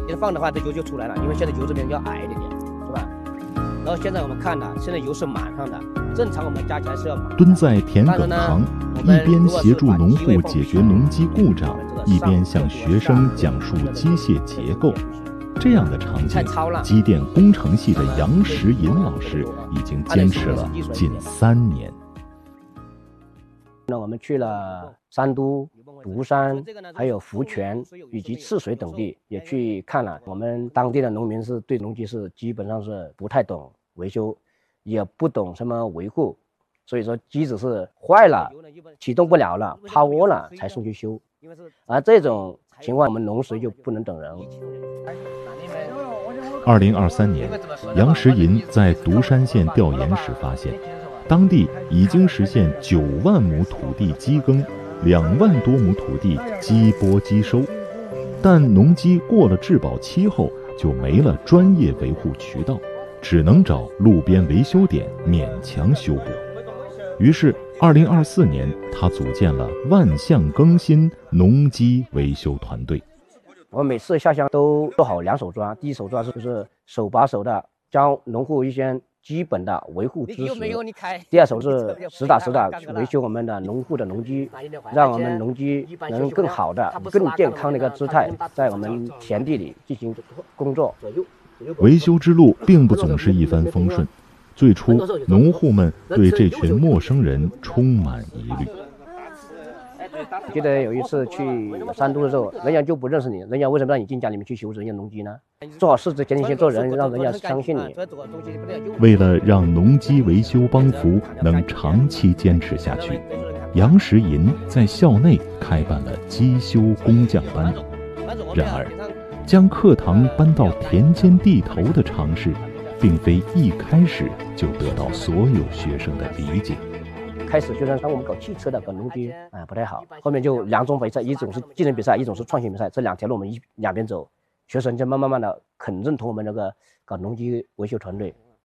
你放的话，这油就出来了，因为现在油这边要矮一点点，是吧？然后现在我们看了，现在油是满上的，正常我们加起来是要满的。 蹲在田埂旁，一边协助农户解决农机故障，一边向学生讲述机械结构。这样的场景，机电工程系的杨石银老师已经坚持了近3年。 那我们去了山都、独山，还有福泉以及赤水等地，也去看了。我们当地的农民是对农机是基本上是不太懂维修，也不懂什么维护，所以说机子是坏了、启动不了了、趴窝了才送去修。而这种情况，我们农时就不能等人。 2023年，杨石银在独山县调研时发现，当地已经实现9万亩土地机耕，2万多亩土地机播机收，但农机过了质保期后就没了专业维护渠道，只能找路边维修点勉强修补。于是2024年，他组建了万象更新农机维修团队。 我每次下乡都做好2手抓，第一手抓就是手把手的教农户一些基本的维护知识，第2手是实打实的维修我们的农户的农机，让我们农机能更好的、更健康的一个姿态在我们田地里进行工作。 维修之路并不总是一帆风顺，最初农户们对这群陌生人充满疑虑。 记得有一次去山都的时候，人家就不认识你，人家为什么让你进家里面去修人家农机呢？做好事之前你先做人，让人家相信你。 为了让农机维修帮扶能长期坚持下去，杨石银在校内开办了机修工匠班。然而，将课堂搬到田间地头的尝试，并非一开始就得到所有学生的理解。 开始学生当我们搞汽车的、搞农机不太好，后面就2种比赛，一种是技能比赛，一种是创新比赛，这2条路我们两边走，学生就慢慢的肯认同我们这个搞农机维修团队。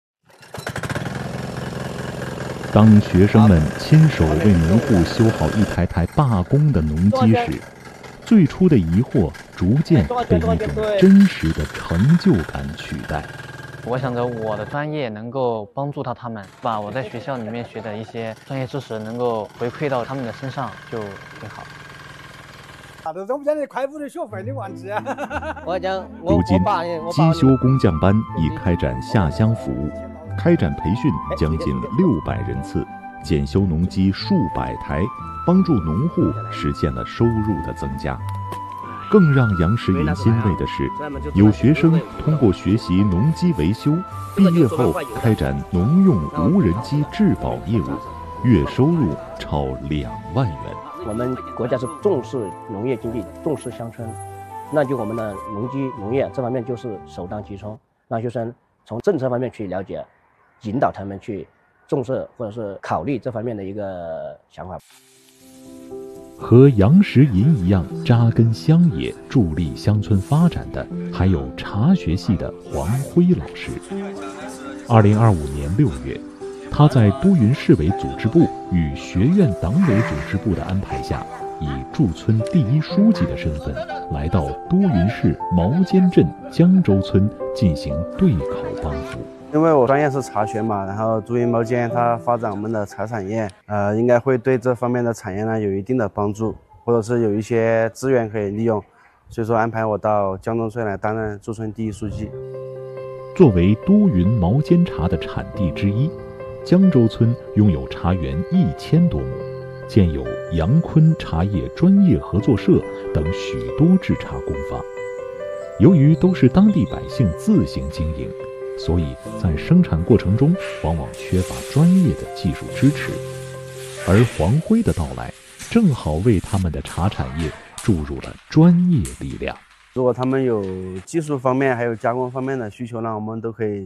当学生们亲手为农户修好一台台罢工的农机时，最初的疑惑逐渐被一种真实的成就感取代。 我想着我的专业能够帮助到他们，把我在学校里面学的一些专业知识能够回馈到他们的身上，就挺好。 都不讲你快5的学费你忘记啊！ 如今，机修工匠班已开展下乡服务，开展培训将近600人次，检修农机数百台，帮助农户实现了收入的增加。更让杨石银欣慰的是，有学生通过学习农机维修，毕业后开展农用无人机质保业务，月收入超2万元。 我们国家是重视农业经济，重视乡村，那就我们的农机农业这方面就是首当其冲，让学生从政策方面去了解，引导他们去重视或者是考虑这方面的一个想法。 和杨石银一样扎根乡野、助力乡村发展的，还有茶学系的黄辉老师。2025年6月，他在都匀市委组织部与学院党委组织部的安排下，以驻村第1书记的身份，来到都匀市毛尖镇江州村进行对口帮扶。 因为我专业是茶学嘛，然后都匀毛尖它发展我们的茶产业，应该会对这方面的产业呢有一定的帮助，或者是有一些资源可以利用，所以说安排我到江州村来担任驻村第1书记。 作为都匀毛尖茶的产地之一，江州村拥有茶园1000多亩，建有杨坤茶叶专业合作社等许多制茶工坊。由于都是当地百姓自行经营，所以在生产过程中往往缺乏专业的技术支持，而黄辉的到来正好为他们的茶产业注入了专业力量。 如果他们有技术方面还有加工方面的需求呢，我们都可以